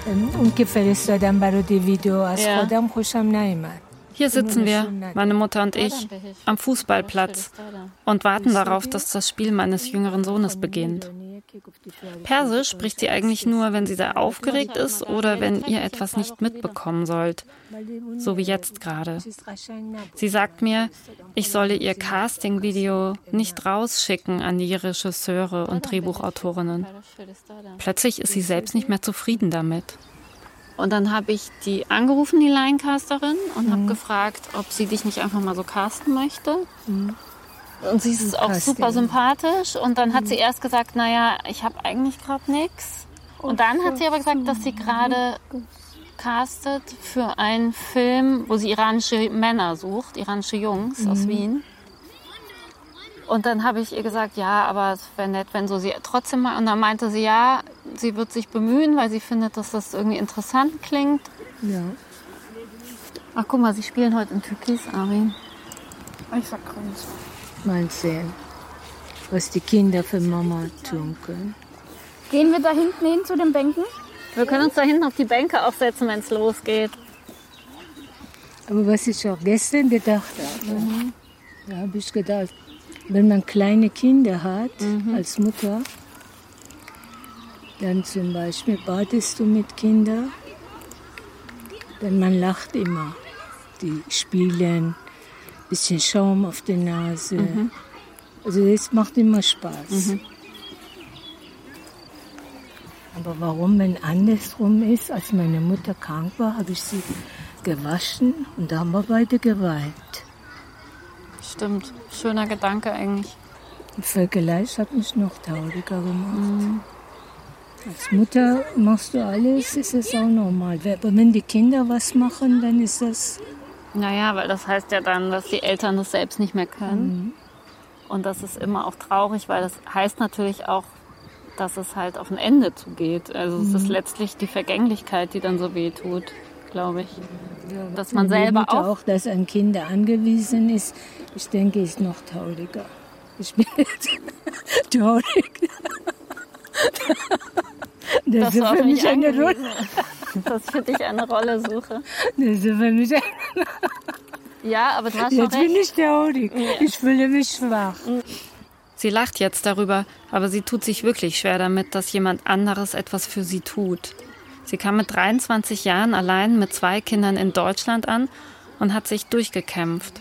اون که فرستادم برای دی ویدیو از خودم خوشم نیامد. Hier sitzen wir, meine Mutter und ich, am Fußballplatz und warten darauf, dass das Spiel meines jüngeren Sohnes beginnt. Persisch spricht sie eigentlich nur, wenn sie sehr aufgeregt ist oder wenn ihr etwas nicht mitbekommen sollt, so wie jetzt gerade. Sie sagt mir, ich solle ihr Casting-Video nicht rausschicken an die Regisseure und Drehbuchautorinnen. Plötzlich ist sie selbst nicht mehr zufrieden damit. Und dann habe ich die angerufen, die Laiencasterin, und habe gefragt, ob sie dich nicht einfach mal so casten möchte. Und sie ist auch super sympathisch. Und dann hat sie erst gesagt, naja, ich habe eigentlich gerade nichts. Und dann hat sie aber gesagt, dass sie gerade castet für einen Film, wo sie iranische Männer sucht, iranische Jungs aus Wien. Und dann habe ich ihr gesagt, ja, aber es wäre nett, wenn so sie trotzdem mal... Und dann meinte sie, ja, sie wird sich bemühen, weil sie findet, dass das irgendwie interessant klingt. Ja. Ach, guck mal, sie spielen heute in Türkis, Arin. Ich sag grünes. Mal sehen, was die Kinder für Mama tun können. Gehen wir da hinten hin zu den Bänken? Wir können uns da hinten auf die Bänke aufsetzen, wenn es losgeht. Aber was ich auch gestern gedacht habe, da habe ich gedacht, wenn man kleine Kinder hat, als Mutter, dann zum Beispiel badest du mit Kindern, dann man lacht immer. Die spielen, bisschen Schaum auf der Nase. Also das macht immer Spaß. Aber warum, wenn andersrum ist, als meine Mutter krank war, habe ich sie gewaschen und da haben wir beide geweint. Stimmt, schöner Gedanke eigentlich. Der Vergleich hat mich noch trauriger gemacht. Als Mutter machst du alles, ist es auch normal. Aber wenn die Kinder was machen, dann ist das... Naja, weil das heißt ja dann, dass die Eltern das selbst nicht mehr können. Und das ist immer auch traurig, weil das heißt natürlich auch, dass es halt auf ein Ende zugeht. Also es ist letztlich die Vergänglichkeit, die dann so weh tut, glaube ich. Ja, dass man selber auch, dass an Kinder angewiesen ist, ich denke, ist noch trauriger. Ich bin jetzt traurig. Das ist für mich eine Rolle. Dass ich für dich eine Rolle suche. Das ist für mich ja, aber du hast jetzt schon recht. Bin ich traurig. Ja. Ich fühle mich schwach. Sie lacht jetzt darüber, aber sie tut sich wirklich schwer damit, dass jemand anderes etwas für sie tut. Sie kam mit 23 Jahren allein mit 2 Kindern in Deutschland an und hat sich durchgekämpft.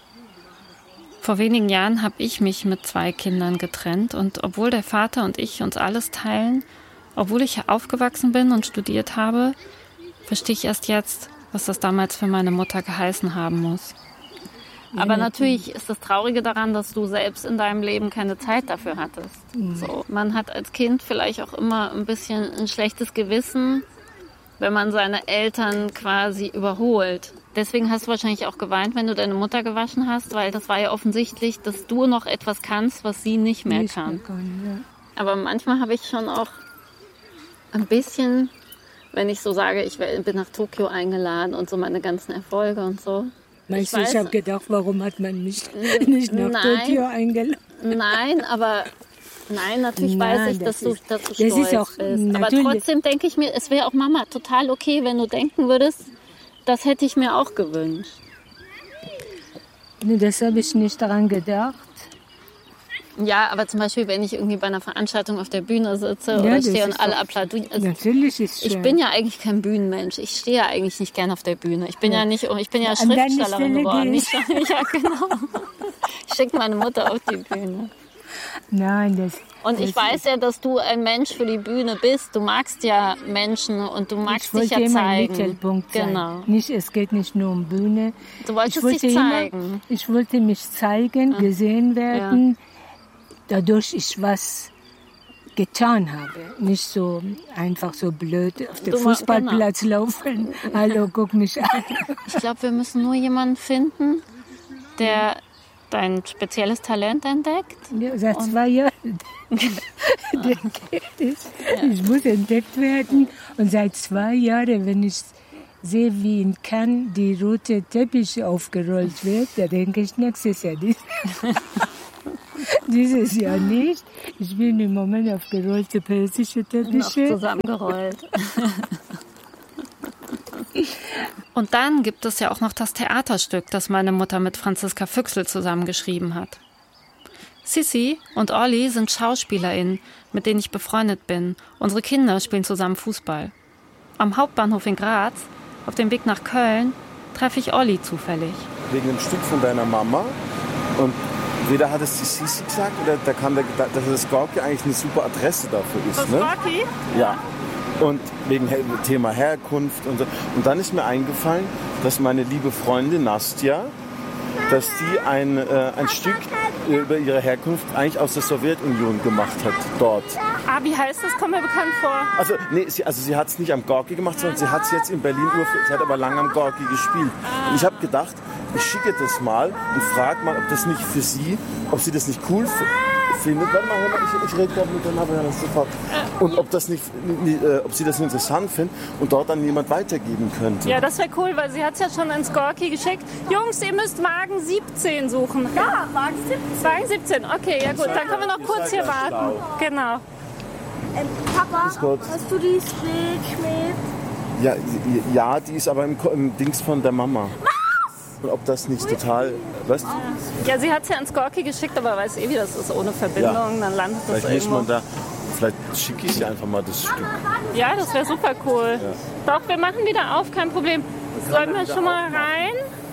Vor wenigen Jahren habe ich mich mit 2 Kindern getrennt und obwohl der Vater und ich uns alles teilen, obwohl ich hier aufgewachsen bin und studiert habe, verstehe ich erst jetzt, was das damals für meine Mutter geheißen haben muss. Aber natürlich ist das Traurige daran, dass du selbst in deinem Leben keine Zeit dafür hattest. So, man hat als Kind vielleicht auch immer ein bisschen ein schlechtes Gewissen, wenn man seine Eltern quasi überholt. Deswegen hast du wahrscheinlich auch geweint, wenn du deine Mutter gewaschen hast, weil das war ja offensichtlich, dass du noch etwas kannst, was sie nicht mehr kann. Aber manchmal habe ich schon auch ein bisschen, wenn ich so sage, ich bin nach Tokio eingeladen und so meine ganzen Erfolge und so. Meinst du, ich habe gedacht, warum hat man mich nicht nach Tokio eingeladen? Nein, aber natürlich weiß ich, dass du stolz auch, bist. Aber trotzdem denke ich mir, es wäre auch Mama total okay, wenn du denken würdest, das hätte ich mir auch gewünscht. Nee, das habe ich nicht daran gedacht. Ja, aber zum Beispiel, wenn ich irgendwie bei einer Veranstaltung auf der Bühne sitze oder stehe und alle applaudieren. Also natürlich ist es schön. Ich bin ja eigentlich kein Bühnenmensch. Ich stehe ja eigentlich nicht gern auf der Bühne. Ich bin ja Schriftstellerin geworden. Ja, genau. Ich schicke meine Mutter auf die Bühne. Nein, und ich weiß ja, dass du ein Mensch für die Bühne bist. Du magst ja Menschen und du magst dich ja zeigen. Mittelpunkt genau. Sein. Es geht nicht nur um Bühne. Du wolltest dich zeigen. Ich wollte mich zeigen, gesehen werden. Ja. Dadurch ich was getan habe. Nicht so einfach so blöd auf dem Fußballplatz laufen. Hallo, guck mich an. Ich glaube, wir müssen nur jemanden finden, der dein spezielles Talent entdeckt. Ja, seit 2 Jahren. Ich muss entdeckt werden. Und seit 2 Jahren, wenn ich sehe, wie in Cannes die rote Teppiche aufgerollt wird, da denke ich, nächstes Jahr nicht. Dieses Jahr nicht. Ich bin im Moment auf gerollte persische Teppiche. Noch zusammengerollt. Und dann gibt es ja auch noch das Theaterstück, das meine Mutter mit Franziska Füchsel zusammengeschrieben hat. Sissi und Olli sind SchauspielerInnen, mit denen ich befreundet bin. Unsere Kinder spielen zusammen Fußball. Am Hauptbahnhof in Graz, auf dem Weg nach Köln, treffe ich Olli zufällig. Wegen einem Stück von deiner Mama. Und weder hat es die Sissi gesagt, oder da kam dass das Gorki eigentlich eine super Adresse dafür ist. Das Gorki? Ja. Und wegen Thema Herkunft und so. Und dann ist mir eingefallen, dass meine liebe Freundin Nastja, dass die ein Stück über ihre Herkunft eigentlich aus der Sowjetunion gemacht hat, dort. Ah, wie heißt das? Kommt mir bekannt vor. Also, sie hat es nicht am Gorki gemacht, sondern sie hat es jetzt in Berlin sie hat aber lange am Gorki gespielt. Und ich habe gedacht, ich schicke das mal und frage mal, ob das nicht für sie, ob sie das nicht cool findet. Warte mal, hör mal, ich rede gerade mit der Nabel sofort. Und ob sie das interessant findet und dort dann jemand weitergeben könnte. Ja, das wäre cool, weil sie hat es ja schon ins Gorki geschickt. Jungs, ihr müsst Wagen 17 suchen. Ja, Wagen 17. Wagen 17, okay, ja gut, dann können wir noch kurz hier warten. Schlau. Genau. Papa, hast du die Switch mit? Ja, die ist aber im Dings von der Mama. Und ob das nicht total, weißt du? Ja, sie hat es ja ins Gorki geschickt, aber weiß wie das ist, ohne Verbindung, dann landet das Vielleicht irgendwo. Vielleicht schicke ich sie einfach mal das Stück. Ja, das wäre super cool. Ja. Doch, wir machen wieder auf, kein Problem. Sollen wir schon mal rein?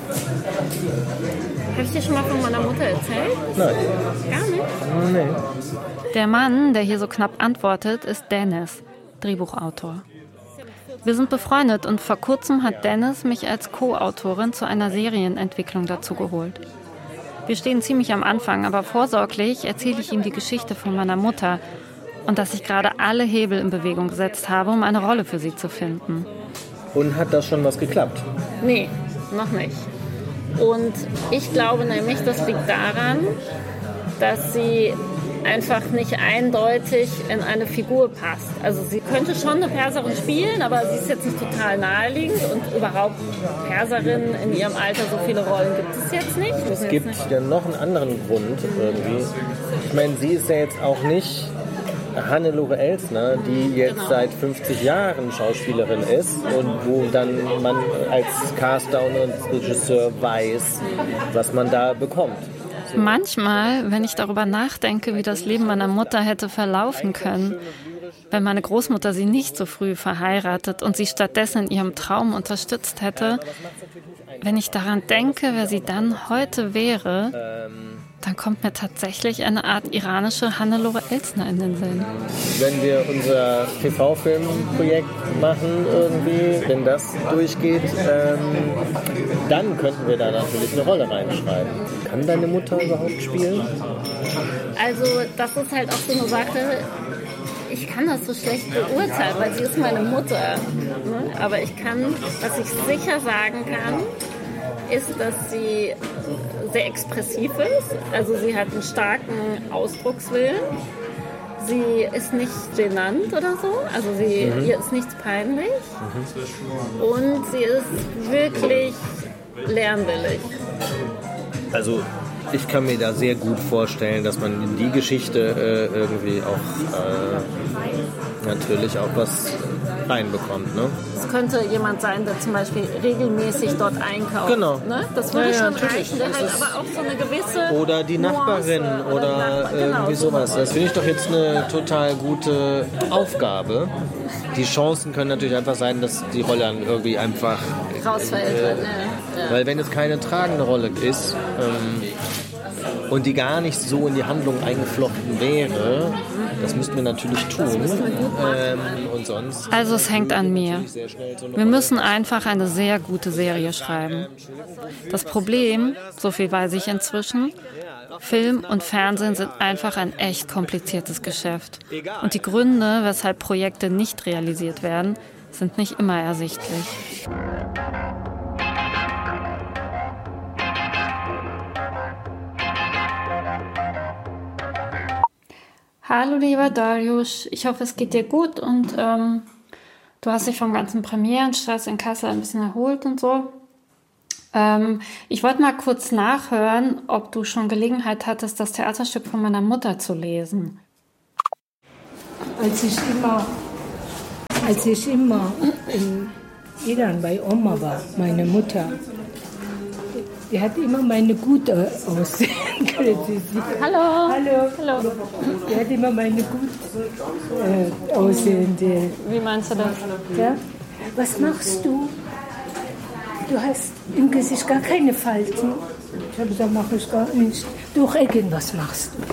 Habe ich dir schon mal von meiner Mutter erzählt? Nein. Gar nicht? Nee. Der Mann, der hier so knapp antwortet, ist Dennis, Drehbuchautor. Wir sind befreundet und vor kurzem hat Dennis mich als Co-Autorin zu einer Serienentwicklung dazu geholt. Wir stehen ziemlich am Anfang, aber vorsorglich erzähle ich ihm die Geschichte von meiner Mutter und dass ich gerade alle Hebel in Bewegung gesetzt habe, um eine Rolle für sie zu finden. Und hat das schon was geklappt? Nee, noch nicht. Und ich glaube nämlich, das liegt daran, dass sie einfach nicht eindeutig in eine Figur passt. Also sie könnte schon eine Perserin spielen, aber sie ist jetzt nicht total naheliegend und überhaupt Perserinnen in ihrem Alter, so viele Rollen gibt es jetzt nicht. Es gibt ja noch einen anderen Grund irgendwie. Ich meine, sie ist ja jetzt auch nicht Hannelore Elsner, die jetzt seit 50 Jahren Schauspielerin ist und wo dann man als Caster und als Regisseur weiß, was man da bekommt. Manchmal, wenn ich darüber nachdenke, wie das Leben meiner Mutter hätte verlaufen können, wenn meine Großmutter sie nicht so früh verheiratet und sie stattdessen in ihrem Traum unterstützt hätte, wenn ich daran denke, wer sie dann heute wäre, dann kommt mir tatsächlich eine Art iranische Hannelore Elsner in den Sinn. Wenn wir unser TV-Filmprojekt machen irgendwie, wenn das durchgeht, dann könnten wir da natürlich eine Rolle reinschreiben. Kann deine Mutter überhaupt spielen? Also das ist halt auch so eine Sache, ich kann das so schlecht beurteilen, weil sie ist meine Mutter. Ne? Aber was ich sicher sagen kann, ist, dass sie sehr expressiv ist. Also sie hat einen starken Ausdruckswillen. Sie ist nicht genannt oder so. Also ihr ist nichts peinlich. Und sie ist wirklich lernwillig. Also ich kann mir da sehr gut vorstellen, dass man in die Geschichte irgendwie auch natürlich auch was reinbekommt. Ne? Es könnte jemand sein, der zum Beispiel regelmäßig dort einkauft. Genau. Ne? Das würde schon reichen, der halt aber auch so eine gewisse oder die Nachbarin oder irgendwie sowas. Das finde ich doch jetzt eine total gute Aufgabe. Die Chancen können natürlich einfach sein, dass die Rolle dann irgendwie einfach rausfällt. Weil wenn es keine tragende Rolle ist und die gar nicht so in die Handlung eingeflochten wäre, das müssten wir natürlich tun. Und sonst also es hängt an mir. Wir müssen einfach eine sehr gute Serie schreiben. Das Problem, so viel weiß ich inzwischen, Film und Fernsehen sind einfach ein echt kompliziertes Geschäft. Und die Gründe, weshalb Projekte nicht realisiert werden, sind nicht immer ersichtlich. Hallo lieber Darius, ich hoffe es geht dir gut und du hast dich vom ganzen Premierenstress in Kassel ein bisschen erholt und so. Ich wollte mal kurz nachhören, ob du schon Gelegenheit hattest, das Theaterstück von meiner Mutter zu lesen. Als ich immer Iran bei Oma war, meine Mutter. Die hat immer meine gut Aussehen kritisiert. Hallo. Hallo. Hallo. Die hat immer meine gut Aussehende. Wie meinst du das? Ja? Was machst du? Du hast im Gesicht gar keine Falten. Ich habe gesagt, mache ich gar nicht. Doch, irgendwas machst du.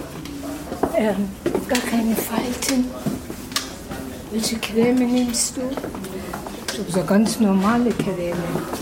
Gar keine Falten. Welche Creme nimmst du? Ich habe gesagt, ganz normale Creme.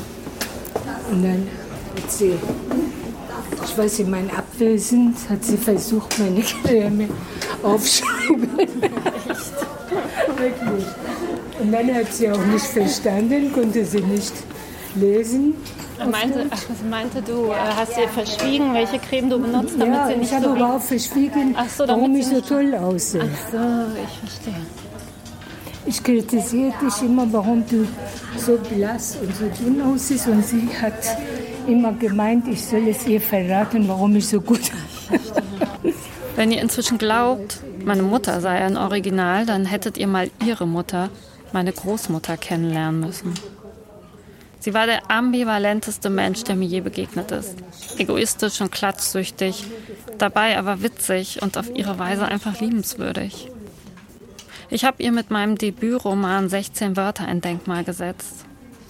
Und dann hat sie, ich weiß, in meinem Abwesend hat sie versucht, meine Creme aufzuschreiben. Echt? Wirklich. Und dann hat sie auch nicht verstanden, konnte sie nicht lesen. Sie meinte, du hast ihr verschwiegen, welche Creme du benutzt, damit sie nicht ich habe überhaupt verschwiegen, warum ich so toll aussehe. Ach so, ich verstehe. Ich kritisiere dich immer, warum du so blass und so dünn aussiehst. Und sie hat immer gemeint, ich soll es ihr verraten, warum ich so gut aussehe. Wenn ihr inzwischen glaubt, meine Mutter sei ein Original, dann hättet ihr mal ihre Mutter, meine Großmutter, kennenlernen müssen. Sie war der ambivalenteste Mensch, der mir je begegnet ist. Egoistisch und klatschsüchtig, dabei aber witzig und auf ihre Weise einfach liebenswürdig. Ich habe ihr mit meinem Debütroman 16 Wörter ein Denkmal gesetzt.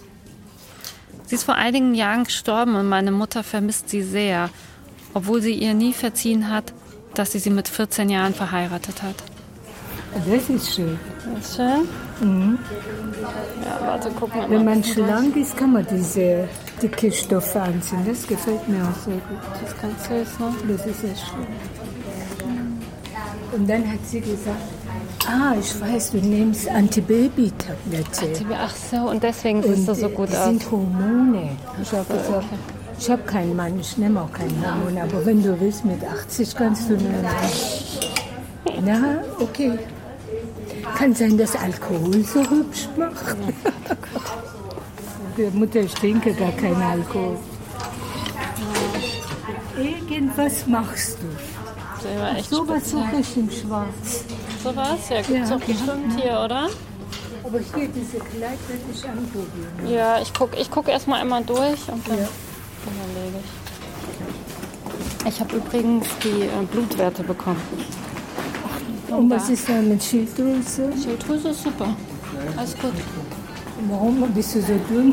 Sie ist vor einigen Jahren gestorben und meine Mutter vermisst sie sehr, obwohl sie ihr nie verziehen hat, dass sie mit 14 Jahren verheiratet hat. Das ist schön. Das ist schön? Mhm. Ja, warte, gucken wir mal. Wenn man schlank ist, kann man diese dicke Stoffe anziehen. Das gefällt mir auch sehr gut. Das ist ganz süß, ne? Das ist sehr schön. Und dann hat sie gesagt, ich weiß, du nimmst Antibaby-Tablette. Ach so, und deswegen siehst du so gut aus. Das sind Hormone. Ich habe gesagt, ich habe keinen Mann, ich nehme auch keine Hormone. Aber wenn du willst, mit 80 kannst du nehmen. Na, okay. Kann sein, dass Alkohol so hübsch macht. Die Mutter, ich trinke gar keinen Alkohol. Irgendwas machst du. So was suche ich in Schwarz. So was? Ja, gibt es auch bestimmt hier, oder? Aber hier, diese Kleid werde ich anprobieren. Ja, ich guck erstmal einmal durch und dann überlege ich. Ich habe übrigens die Blutwerte bekommen. Und was ist da mit Schilddrüse? Schilddrüse ist super. Alles gut. Warum bist du so dünn?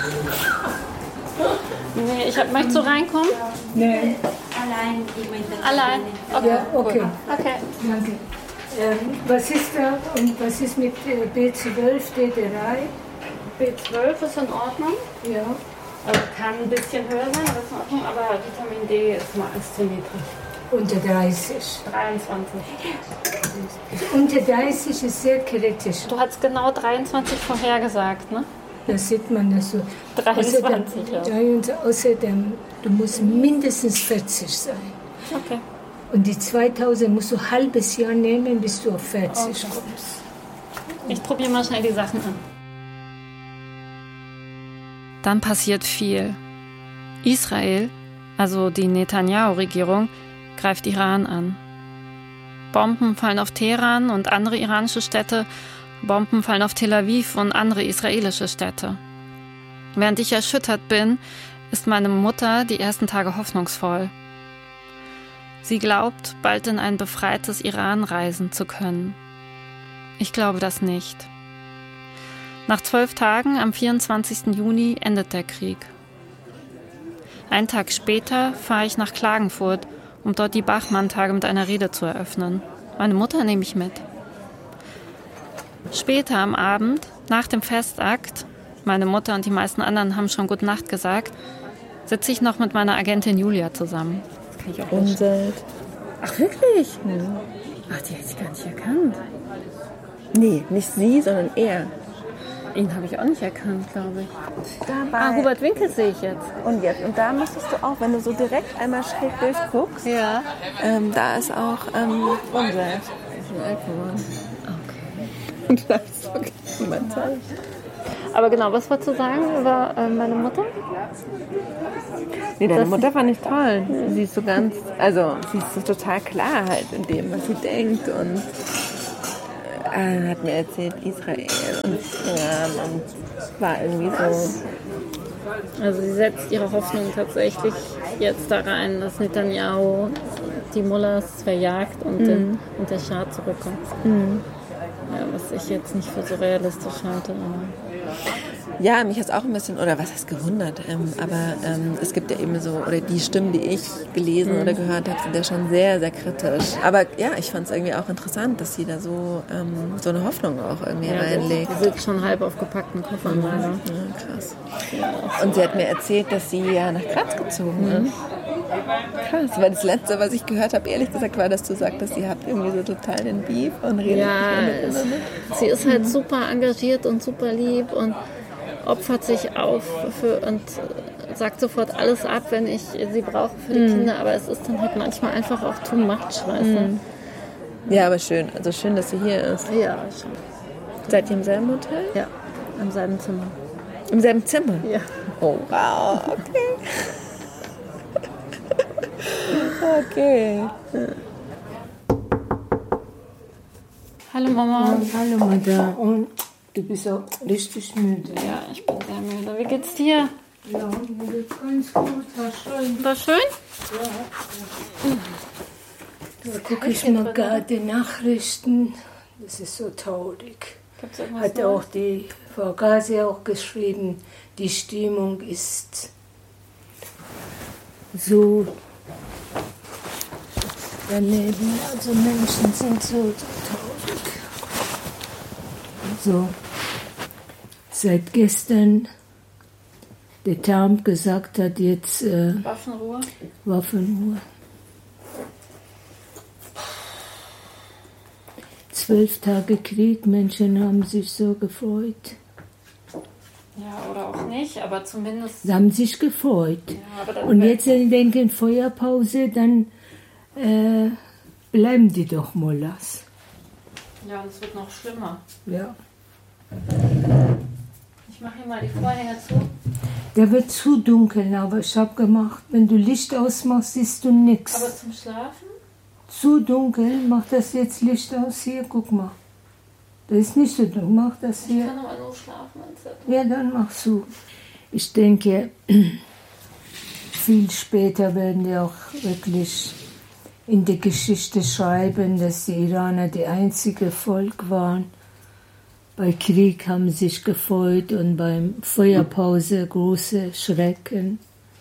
Nee, möchtest du reinkommen? Nee. Allein? Okay. Ja, okay. Gut. Okay. Danke. Was ist da und was ist mit B12, D3? B12 ist in Ordnung. Ja. Kann ein bisschen höher sein, aber ist in Ordnung. Aber Vitamin D ist zu niedrig. Unter 30. 23. Unter 30 ist sehr kritisch. Du hast genau 23 vorhergesagt, ne? Da sieht man das so. 23, Außerdem, du musst mindestens 40 sein. Okay. Und die 2000 musst du ein halbes Jahr nehmen, bis du auf 40 kommst. Ich probiere mal schnell die Sachen an. Dann passiert viel. Israel, also die Netanyahu-Regierung, greift Iran an. Bomben fallen auf Teheran und andere iranische Städte, Bomben fallen auf Tel Aviv und andere israelische Städte. Während ich erschüttert bin, ist meine Mutter die ersten Tage hoffnungsvoll. Sie glaubt, bald in ein befreites Iran reisen zu können. Ich glaube das nicht. Nach 12 Tagen, am 24. Juni, endet der Krieg. Einen Tag später fahre ich nach Klagenfurt, um dort die Bachmann-Tage mit einer Rede zu eröffnen. Meine Mutter nehme ich mit. Später am Abend, nach dem Festakt, meine Mutter und die meisten anderen haben schon Gute Nacht gesagt, sitze ich noch mit meiner Agentin Julia zusammen. Das kann ich auch nicht. Ach, wirklich? Ja. Ach, die hat sie gar nicht erkannt. Nee, nicht sie, sondern er. Ihn habe ich auch nicht erkannt, glaube ich. Dabei. Hubert Winkel sehe ich jetzt. Und jetzt. Und da müsstest du auch, wenn du so direkt einmal schräg durchguckst, Ja. da ist auch Umwelt. Schon alt geworden. Okay. Und da ist wirklich niemand Zeit. Aber genau, was wolltest du sagen über meine Mutter? Nee, deine Mutter fand ich toll. Sie ist so sie ist so total klar halt in dem, was sie denkt und hat mir erzählt, Israel und Iran und war irgendwie so. Also sie setzt ihre Hoffnung tatsächlich jetzt da rein, dass Netanyahu die Mullahs verjagt und der Schah zurückkommt. Ja, was ich jetzt nicht für so realistisch halte. Ja, mich hat es auch ein bisschen, oder was heißt gewundert, aber es gibt ja eben so, oder die Stimmen, die ich gelesen oder gehört habe, sind ja schon sehr, sehr kritisch. Aber ja, ich fand es irgendwie auch interessant, dass sie da so eine Hoffnung auch irgendwie reinlegt. Sie sitzt schon halb auf gepackten Koffern. Ja, krass. Und sie hat mir erzählt, dass sie ja nach Graz gezogen ist. Krass, weil das Letzte, was ich gehört habe, ehrlich gesagt, war, dass du sagtest, ihr habt irgendwie so total den Beef und redet nicht mehr miteinander. Sie ist halt super engagiert und super lieb und opfert sich auf und sagt sofort alles ab, wenn ich sie brauche für die Kinder, aber es ist dann halt manchmal einfach auch too much, weißt du? Ja, aber schön. Also schön, dass sie hier ist. Ja, schon. Seid ihr im selben Hotel? Ja, im selben Zimmer. Im selben Zimmer? Ja. Oh, wow, okay. Okay. Hallo Mama. Hallo Madame. Und du bist auch richtig müde. Ja, ich bin sehr müde. Wie geht's dir? Ja, mir geht's ganz gut. War schön. War schön? Da gucke ich mal gerade Nachrichten. Das ist so traurig. Gibt's irgendwas Hat auch die Frau Gazi auch geschrieben, die Stimmung ist so daneben. Also Menschen sind so traurig. Also seit gestern der Trump gesagt hat, jetzt Waffenruhe. 12 Tage Krieg, Menschen haben sich so gefreut. Ja, oder auch nicht, aber zumindest... Sie haben sich gefreut. Ja, und jetzt denken Feuerpause, dann bleiben die doch Mullahs. Ja, und es wird noch schlimmer. Ja. Ich mache hier mal die Vorhänge zu. Der wird zu dunkel, aber ich habe gemacht, wenn du Licht ausmachst, siehst du nichts. Aber zum Schlafen? Zu dunkel, mach das jetzt Licht aus hier, guck mal. Das ist nicht so dunkel, mach das hier. Ich kann aber nur schlafen. Ja, dann mach zu. Ich denke, viel später werden die auch wirklich in der Geschichte schreiben, dass die Iraner die einzige Volk waren. Bei Krieg haben sie sich gefreut und beim Feuerpause große Schrecken.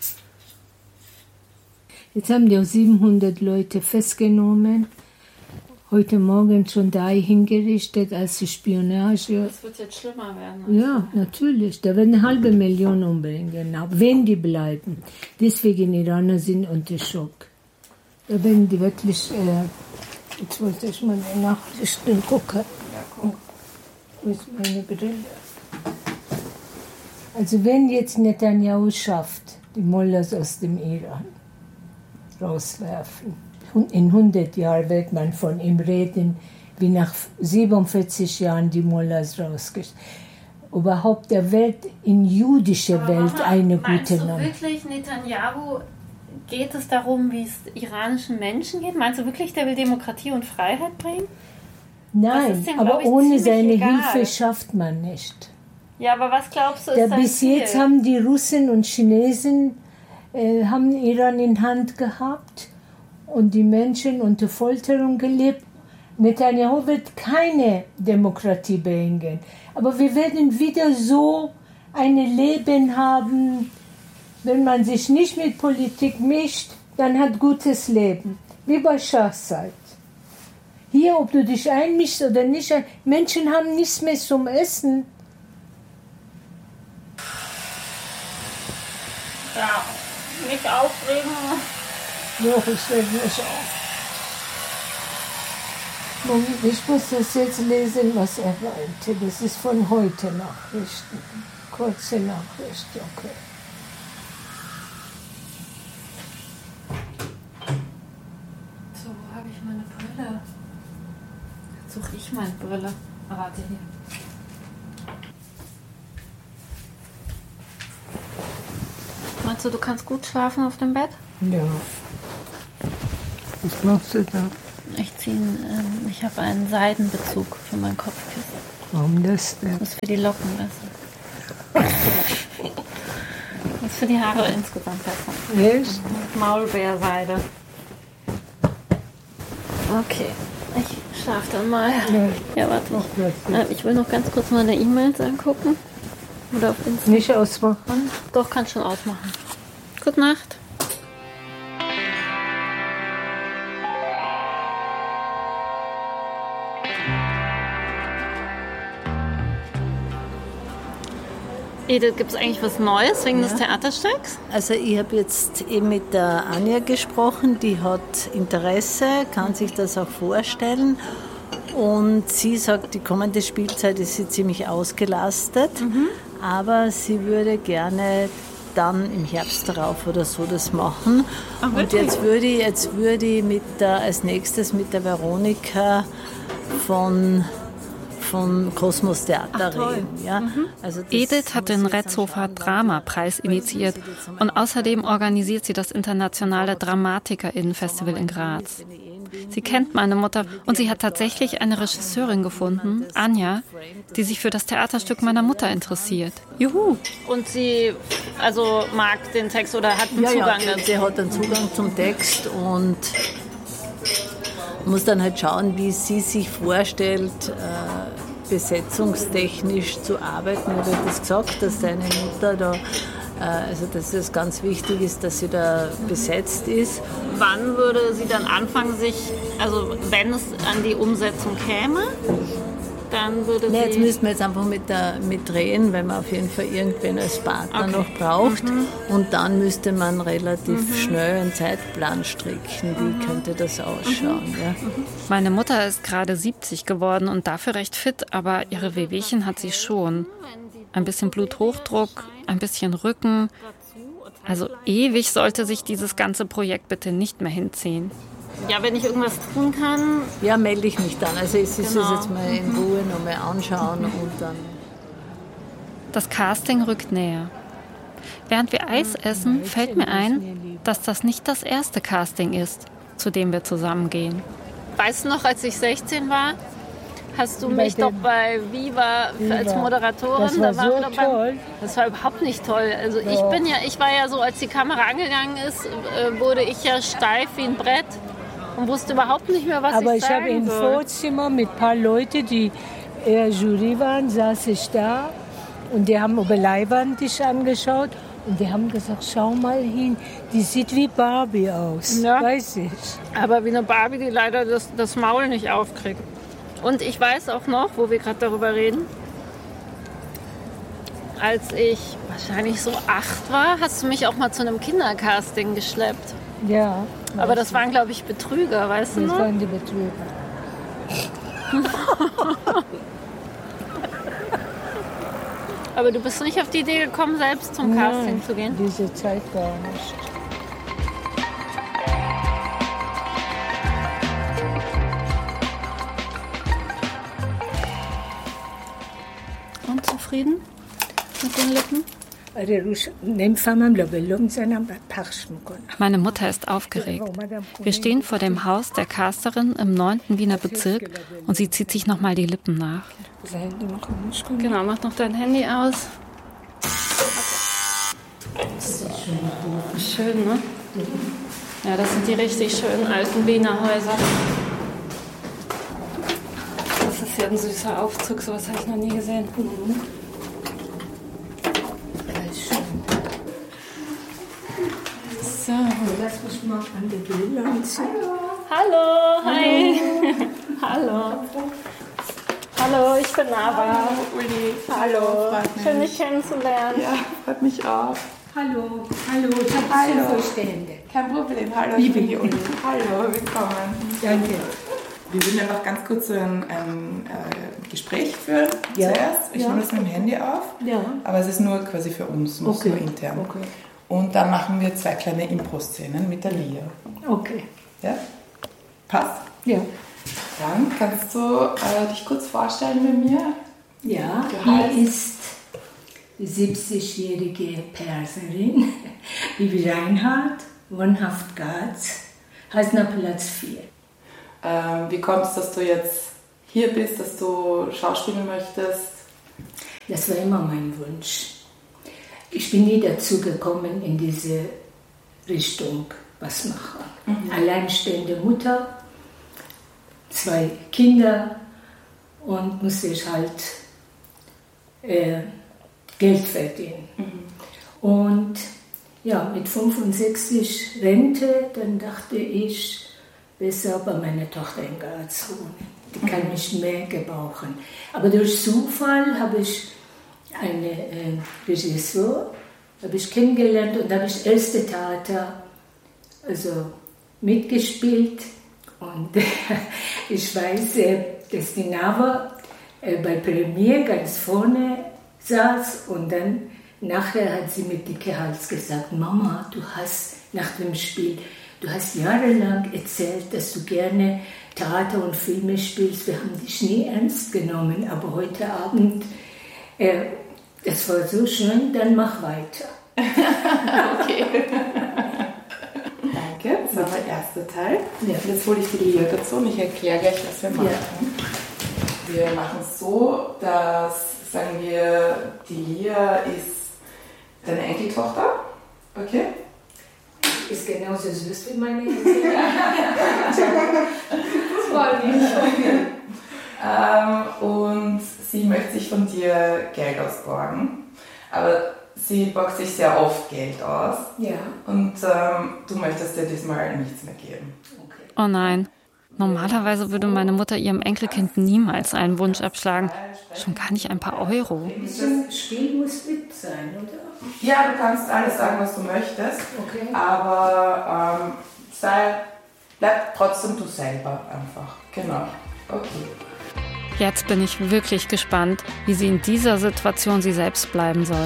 Jetzt haben die auch 700 Leute festgenommen. Heute Morgen schon 3 hingerichtet als Spionage. Das wird jetzt schlimmer werden. Ja, natürlich. Da werden 500.000 umbringen, genau. Wenn die bleiben. Deswegen Iraner sind unter Schock. Da werden die wirklich... jetzt wollte ich mal die Nachrichten gucken. Ja, guck. Wo ist meine Brille? Also wenn jetzt Netanyahu schafft, die Mullahs aus dem Iran rauswerfen, in 100 Jahren wird man von ihm reden, wie nach 47 Jahren die Mullahs rausgeschickt. Überhaupt der Welt, in jüdischer Welt eine gute Nummer. Meinst du wirklich, Netanyahu, geht es darum, wie es iranischen Menschen geht? Meinst du wirklich, der will Demokratie und Freiheit bringen? Nein, dem, aber ich, ohne seine egal. Hilfe schafft man nicht. Ja, aber was glaubst du, ist sein Bis Ziel? jetzt haben die Russen und Chinesen haben Iran in Hand gehabt und die Menschen unter Folterung gelebt. Netanyahu wird keine Demokratie bringen. Aber wir werden wieder so ein Leben haben, wenn man sich nicht mit Politik mischt, dann hat gutes Leben. Wie bei Schachzeit. Hier, ob du dich einmischst oder nicht, Menschen haben nichts mehr zum Essen. Ja, nicht aufregen. Doch, ich werde mich auf. Ich muss das jetzt lesen, was er meinte. Das ist von heute Nachrichten. Kurze Nachricht, okay. So, wo habe ich meine Brille? Jetzt suche ich meine Brille. Warte hier. Meinst du, du kannst gut schlafen auf dem Bett? Ja. Was machst du da? Ich ausziehen. Ich habe einen Seidenbezug für mein Kopfkissen. Warum das denn? Das ist für die Locken besser. Das ist für die Haare insgesamt besser. Echt? Maulbeerseide. Okay, ich schlafe dann mal. Ja, warte. Ich will noch ganz kurz meine E-Mails angucken. Oder auf Instagram. Nicht ausmachen? Doch, kann schon ausmachen. Gute Nacht. Edith, gibt es eigentlich was Neues wegen des Theaterstücks? Also ich habe jetzt eben mit der Anja gesprochen, die hat Interesse, kann sich das auch vorstellen. Und sie sagt, die kommende Spielzeit ist sie ziemlich ausgelastet, aber sie würde gerne dann im Herbst darauf oder so das machen. Ach, und jetzt würde ich als nächstes mit der Veronika vom Kosmos Theater reden. Ja? Also Edith hat den Retzhofer Dramapreis initiiert und außerdem organisiert sie das internationale DramatikerInnen-Festival in Graz. Sie kennt meine Mutter und sie hat tatsächlich eine Regisseurin gefunden, Anja, die sich für das Theaterstück meiner Mutter interessiert. Juhu! Und sie mag den Text oder hat einen Zugang dazu? Sie hat einen Zugang zum Text und muss dann halt schauen, wie sie sich vorstellt, besetzungstechnisch zu arbeiten. Ich habe das gesagt, dass seine Mutter da, dass es ganz wichtig ist, dass sie da besetzt ist. Wann würde sie dann anfangen, wenn es an die Umsetzung käme, dann würde sie... Jetzt müssten wir einfach mit drehen, weil man auf jeden Fall irgendwen als Partner noch braucht. Und dann müsste man relativ schnell einen Zeitplan stricken. Wie könnte das ausschauen? Ja? Meine Mutter ist gerade 70 geworden und dafür recht fit, aber ihre Wehwehchen hat sie schon. Ein bisschen Bluthochdruck, ein bisschen Rücken. Also ewig sollte sich dieses ganze Projekt bitte nicht mehr hinziehen. Ja, wenn ich irgendwas tun kann... Ja, melde ich mich dann. Also es ist es jetzt mal in Ruhe nochmal anschauen und dann... Das Casting rückt näher. Während wir Eis essen, fällt mir ein, dass das nicht das erste Casting ist, zu dem wir zusammengehen. Weißt du noch, als ich 16 war, hast du mich doch bei Viva als Moderatorin... Das war so toll. Das war überhaupt nicht toll. Also ich war ja so, als die Kamera angegangen ist, wurde ich ja steif wie ein Brett. Und wusste überhaupt nicht mehr, was aber ich sagen soll. Aber ich habe im Vorzimmer mit ein paar Leuten, die eher Jury waren, saß ich da und die haben über Leinwand dich angeschaut und die haben gesagt, schau mal hin, die sieht wie Barbie aus, weiß ich. Aber wie eine Barbie, die leider das Maul nicht aufkriegt. Und ich weiß auch noch, wo wir gerade darüber reden, als ich wahrscheinlich so 8 war, hast du mich auch mal zu einem Kindercasting geschleppt. Ja. Aber das waren, glaube ich, Betrüger, weißt du noch? Das waren die Betrüger. Aber du bist nicht auf die Idee gekommen, selbst zum Casting zu gehen? Diese Zeit gar nicht. Unzufrieden mit den Lippen? Meine Mutter ist aufgeregt. Wir stehen vor dem Haus der Casterin im 9. Wiener Bezirk und sie zieht sich nochmal die Lippen nach. Genau, mach noch dein Handy aus. Schön, ne? Ja, das sind die richtig schönen alten Wiener Häuser. Das ist ja ein süßer Aufzug, sowas habe ich noch nie gesehen. So. Lass mich mal an die Bilder anziehen. Hallo, hi. Hallo. Hallo, ich bin Nava. Hallo, Uli. Hallo. Schön, dich kennenzulernen. Ja, freut mich auch. Hallo, ich habe ein Verständnis. Kein Problem. Hallo, ich bin die Uli. Hallo, willkommen. Danke. Wir würden ja noch ganz kurz so ein Gespräch führen zuerst. Ich nehme das mit dem Handy auf, aber es ist nur quasi für uns, nur intern. Okay. Und dann machen wir 2 kleine Impro-Szenen mit der Lia. Okay. Ja? Passt? Ja. Dann kannst du dich kurz vorstellen bei mir. Ja, die ist die 70-jährige Perserin, Bibi Reinhardt, wohnhaft Graz, heißt nach Platz 4. Wie kommt es, dass du jetzt hier bist, dass du schauspielen möchtest? Das war immer mein Wunsch. Ich bin nie dazu gekommen, in diese Richtung was machen. Alleinstehende Mutter, 2 Kinder und musste ich halt Geld verdienen. Und ja, mit 65 Rente, dann dachte ich, besser bei meiner Tochter in Graz wohnen. Die kann mich mehr gebrauchen. Aber durch Zufall habe ich einen Regisseur kennengelernt und da habe ich erste Theater mitgespielt. Und ich weiß, dass die Nava bei Premiere ganz vorne saß und dann nachher hat sie mit dickem Hals gesagt, Mama, du hast nach dem Spiel, du hast jahrelang erzählt, dass du gerne Theater und Filme spielst, wir haben dich nie ernst genommen, aber heute Abend, das war so schön, dann mach weiter. Okay. Danke, das war der erste Teil. Ja. Jetzt hole ich die Lia dazu und ich erkläre gleich, was wir machen. Ja. Wir machen es so, dass, sagen wir, die Lia ist deine Enkeltochter, okay? Ist genauso süß wie meine Enkel. Das war nicht okay. Und sie möchte sich von dir Geld ausborgen, aber sie borgt sich sehr oft Geld aus. Ja. Und du möchtest dir diesmal nichts mehr geben. Okay. Oh nein. Normalerweise würde meine Mutter ihrem Enkelkind niemals einen Wunsch abschlagen. Schon gar nicht ein paar Euro. Das Spiel muss mit sein, oder? Ja, du kannst alles sagen, was du möchtest. Okay. Aber bleib trotzdem du selber einfach. Genau. Okay. Jetzt bin ich wirklich gespannt, wie sie in dieser Situation sie selbst bleiben soll.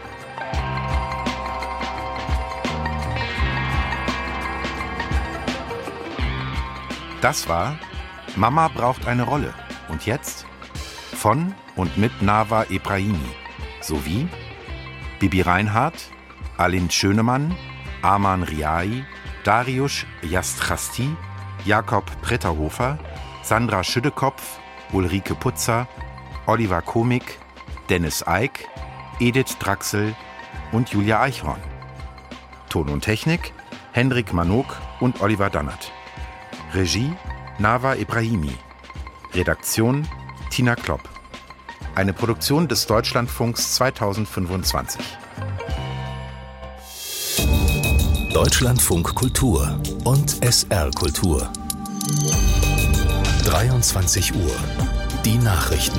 Das war Mama braucht eine Rolle. Und jetzt? Von und mit Nava Ebrahimi sowie Bibi Reinhardt, Aline Schönemann, Arman Riai, Dariusz Jastrasti, Jakob Pretterhofer, Sandra Schüttekopf, Ulrike Putzer, Oliver Komik, Dennis Eick, Edith Draxel und Julia Eichhorn. Ton und Technik Hendrik Manok und Oliver Dannert. Regie Nava Ebrahimi. Redaktion Tina Klopp. Eine Produktion des Deutschlandfunks 2025. Deutschlandfunk Kultur und SR Kultur. 23 Uhr. Die Nachrichten.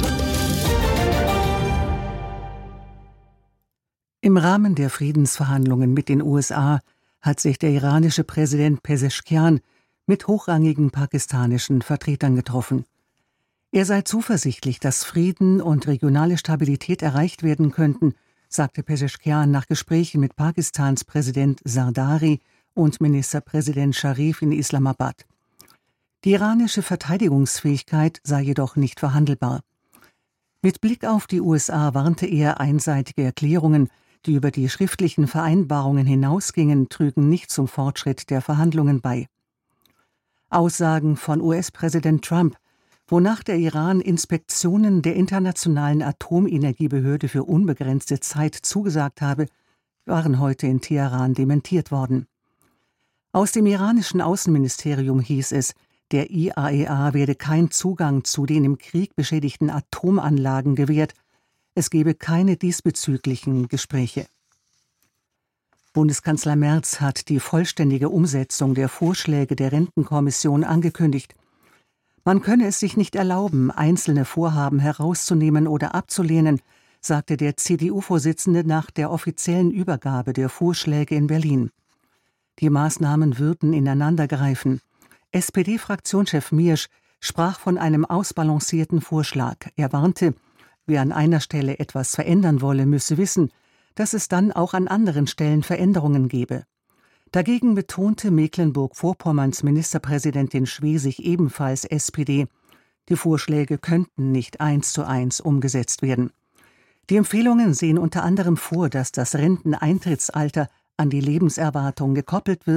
Im Rahmen der Friedensverhandlungen mit den USA hat sich der iranische Präsident Pezeshkian mit hochrangigen pakistanischen Vertretern getroffen. Er sei zuversichtlich, dass Frieden und regionale Stabilität erreicht werden könnten, sagte Pezeshkian nach Gesprächen mit Pakistans Präsident Zardari und Ministerpräsident Sharif in Islamabad. Die iranische Verteidigungsfähigkeit sei jedoch nicht verhandelbar. Mit Blick auf die USA warnte er, einseitige Erklärungen, die über die schriftlichen Vereinbarungen hinausgingen, trügen nicht zum Fortschritt der Verhandlungen bei. Aussagen von US-Präsident Trump, wonach der Iran Inspektionen der Internationalen Atomenergiebehörde für unbegrenzte Zeit zugesagt habe, waren heute in Teheran dementiert worden. Aus dem iranischen Außenministerium hieß es, der IAEA werde kein Zugang zu den im Krieg beschädigten Atomanlagen gewährt, es gebe keine diesbezüglichen Gespräche. Bundeskanzler Merz hat die vollständige Umsetzung der Vorschläge der Rentenkommission angekündigt. Man könne es sich nicht erlauben, einzelne Vorhaben herauszunehmen oder abzulehnen, sagte der CDU-Vorsitzende nach der offiziellen Übergabe der Vorschläge in Berlin. Die Maßnahmen würden ineinandergreifen. SPD-Fraktionschef Miersch sprach von einem ausbalancierten Vorschlag. Er warnte, wer an einer Stelle etwas verändern wolle, müsse wissen, dass es dann auch an anderen Stellen Veränderungen gebe. Dagegen betonte Mecklenburg-Vorpommerns Ministerpräsidentin Schwesig, ebenfalls SPD, die Vorschläge könnten nicht 1:1 umgesetzt werden. Die Empfehlungen sehen unter anderem vor, dass das Renteneintrittsalter an die Lebenserwartung gekoppelt wird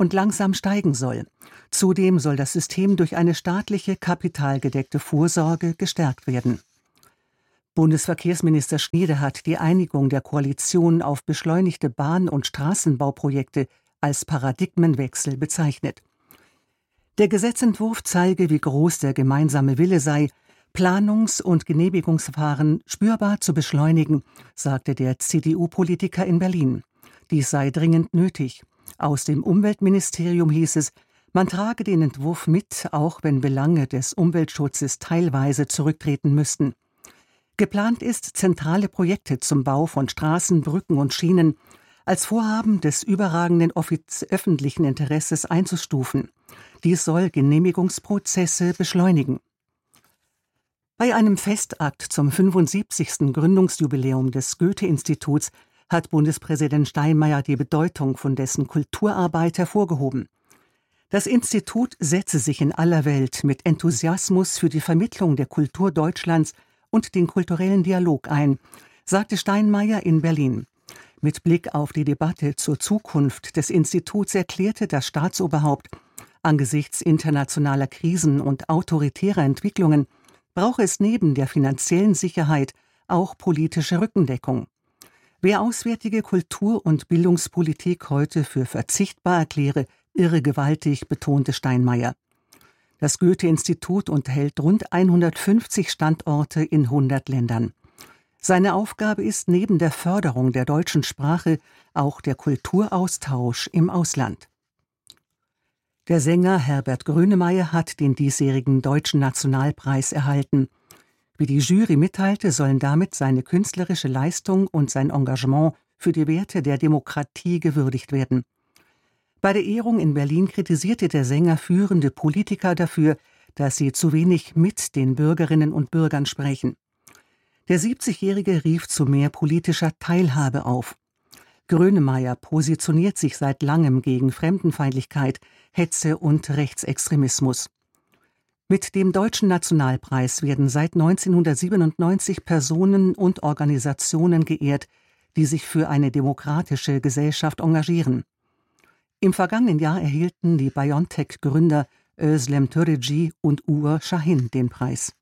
und langsam steigen soll. Zudem soll das System durch eine staatliche kapitalgedeckte Vorsorge gestärkt werden. Bundesverkehrsminister Schniede hat die Einigung der Koalition auf beschleunigte Bahn- und Straßenbauprojekte als Paradigmenwechsel bezeichnet. Der Gesetzentwurf zeige, wie groß der gemeinsame Wille sei, Planungs- und Genehmigungsverfahren spürbar zu beschleunigen, sagte der CDU-Politiker in Berlin. Dies sei dringend nötig. Aus dem Umweltministerium hieß es, man trage den Entwurf mit, auch wenn Belange des Umweltschutzes teilweise zurücktreten müssten. Geplant ist, zentrale Projekte zum Bau von Straßen, Brücken und Schienen als Vorhaben des überragenden öffentlichen Interesses einzustufen. Dies soll Genehmigungsprozesse beschleunigen. Bei einem Festakt zum 75. Gründungsjubiläum des Goethe-Instituts hat Bundespräsident Steinmeier die Bedeutung von dessen Kulturarbeit hervorgehoben. Das Institut setze sich in aller Welt mit Enthusiasmus für die Vermittlung der Kultur Deutschlands und den kulturellen Dialog ein, sagte Steinmeier in Berlin. Mit Blick auf die Debatte zur Zukunft des Instituts erklärte das Staatsoberhaupt, angesichts internationaler Krisen und autoritärer Entwicklungen brauche es neben der finanziellen Sicherheit auch politische Rückendeckung. Wer auswärtige Kultur- und Bildungspolitik heute für verzichtbar erkläre, irre gewaltig, betonte Steinmeier. Das Goethe-Institut unterhält rund 150 Standorte in 100 Ländern. Seine Aufgabe ist neben der Förderung der deutschen Sprache auch der Kulturaustausch im Ausland. Der Sänger Herbert Grönemeyer hat den diesjährigen Deutschen Nationalpreis erhalten. Wie die Jury mitteilte, sollen damit seine künstlerische Leistung und sein Engagement für die Werte der Demokratie gewürdigt werden. Bei der Ehrung in Berlin kritisierte der Sänger führende Politiker dafür, dass sie zu wenig mit den Bürgerinnen und Bürgern sprechen. Der 70-Jährige rief zu mehr politischer Teilhabe auf. Grönemeyer positioniert sich seit langem gegen Fremdenfeindlichkeit, Hetze und Rechtsextremismus. Mit dem Deutschen Nationalpreis werden seit 1997 Personen und Organisationen geehrt, die sich für eine demokratische Gesellschaft engagieren. Im vergangenen Jahr erhielten die BioNTech-Gründer Özlem Türeci und Uğur Şahin den Preis.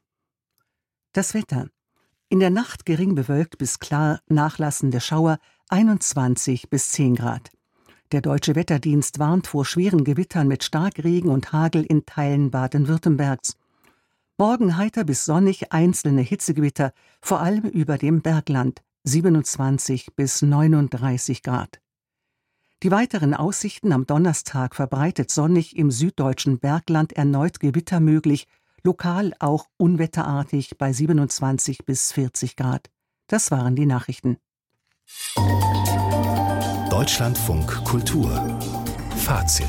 Das Wetter. In der Nacht gering bewölkt bis klar nachlassende Schauer, 21 bis 10 Grad. Der Deutsche Wetterdienst warnt vor schweren Gewittern mit Starkregen und Hagel in Teilen Baden-Württembergs. Morgen heiter bis sonnig, einzelne Hitzegewitter, vor allem über dem Bergland, 27 bis 39 Grad. Die weiteren Aussichten: am Donnerstag verbreitet sonnig, im süddeutschen Bergland erneut Gewitter möglich, lokal auch unwetterartig bei 27 bis 40 Grad. Das waren die Nachrichten. Deutschlandfunk Kultur Fazit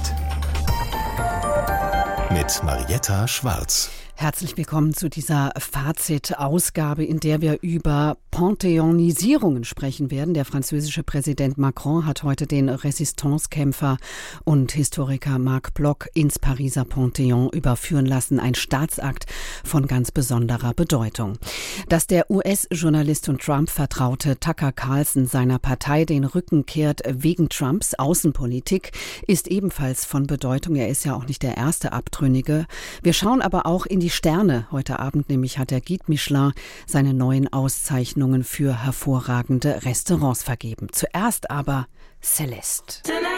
mit Marietta Schwarz. Herzlich willkommen zu dieser Fazit-Ausgabe, in der wir über Panthéonisierungen sprechen werden. Der französische Präsident Macron hat heute den Resistance-Kämpfer und Historiker Marc Bloch ins Pariser Panthéon überführen lassen. Ein Staatsakt von ganz besonderer Bedeutung. Dass der US-Journalist und Trump-Vertraute Tucker Carlson seiner Partei den Rücken kehrt wegen Trumps Außenpolitik, ist ebenfalls von Bedeutung. Er ist ja auch nicht der erste Abtrünnige. Wir schauen aber auch in die Sterne. Heute Abend nämlich hat der Guide Michelin seine neuen Auszeichnungen für hervorragende Restaurants vergeben. Zuerst aber Celeste.